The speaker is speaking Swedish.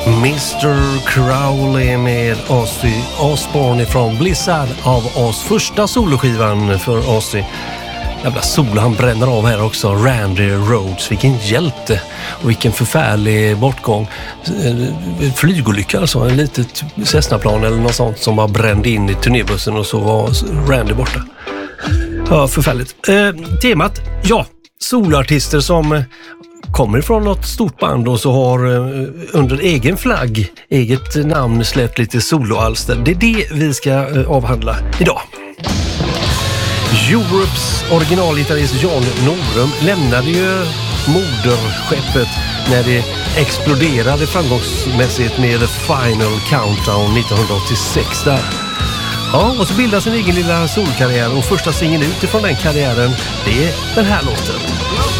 Mr. Crowley med Ozzy Osbourne från Blizzard av oss. Första soloskivan för Ozzy. Jävla solo han bränner av här också. Randy Rhoads, vilken hjälte och vilken förfärlig bortgång. Flygolycka alltså, en litet Cessnaplan eller något sånt som var bränd in i turnébussen och så var Randy borta. Ja, förfärligt. Temat, ja, soloartister som kommer från något stort band och så har under egen flagg, eget namn släppt lite soloalster. Det är det vi ska avhandla idag. Europes originalgitarrist Jan Norum lämnade ju moderskeppet när det exploderade framgångsmässigt med The Final Countdown 1986 där. Ja, och så bildade sin egen lilla solkarriär och första singeln ut ifrån den karriären, det är den här låten.